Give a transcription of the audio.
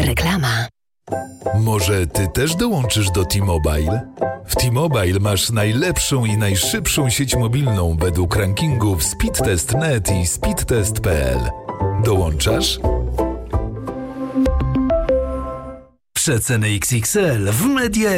Reklama. Może ty też dołączysz do T-Mobile? W T-Mobile masz najlepszą i najszybszą sieć mobilną według rankingów Speedtest.net i Speedtest.pl. Dołączasz? Przeceny XXL w Media